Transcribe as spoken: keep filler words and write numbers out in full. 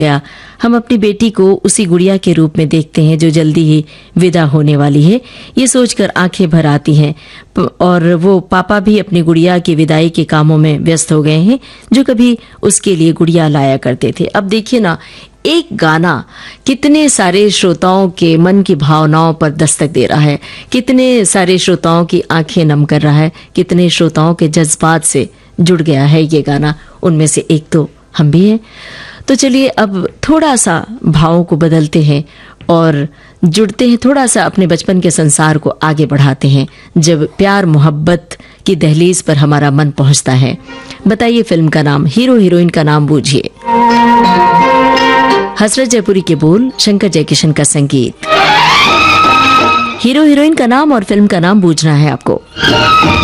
गया। हम अपनी बेटी को उसी गुड़िया के रूप में देखते हैं जो जल्दी ही विदा होने वाली है। ये सोचकर आंखें भर आती हैं और वो पापा भी अपनी गुड़िया की विदाई के कामों में व्यस्त हो गए हैं जो कभी उसके लिए गुड़िया लाया करते थे। अब देखिए ना, एक गाना कितने सारे श्रोताओं के मन की भावनाओं पर दस्तक दे रहा है, कितने सारे श्रोताओं की आंखें नम कर रहा है, कितने श्रोताओं के जज्बात से जुड़ गया है ये गाना। उनमें से एक तो हम भी हैं। तो चलिए अब थोड़ा सा भावों को बदलते हैं और जुड़ते हैं, थोड़ा सा अपने बचपन के संसार को आगे बढ़ाते हैं जब प्यार मोहब्बत की दहलीज पर हमारा मन पहुंचता है। बताइए फिल्म का नाम, हीरो हीरोइन का नाम बूझिए। हसरत जयपुरी के बोल, शंकर जयकिशन का संगीत। हीरो हीरोइन का नाम और फिल्म का नाम बूझना है आपको।